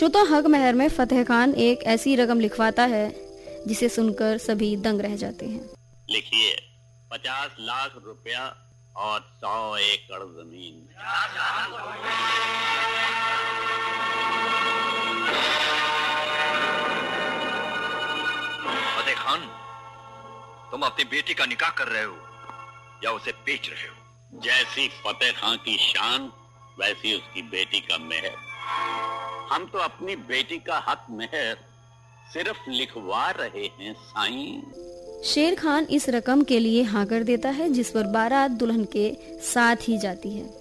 शुतो हक महर में फतेह खान एक ऐसी रकम लिखवाता है जिसे सुनकर सभी दंग रह जाते हैं। लिखिए 50 लाख रुपया और 100 एकड़ जमीन। फतेह खान, तुम अपनी बेटी का निकाह कर रहे हो या उसे बेच रहे हो? जैसी फतेह खान की शान वैसी उसकी बेटी का मेहर। हम तो अपनी बेटी का हक मेहर सिर्फ लिखवा रहे हैं साईं। शेर खान इस रकम के लिए हाँ कर देता है, जिस पर बारात दुल्हन के साथ ही जाती है।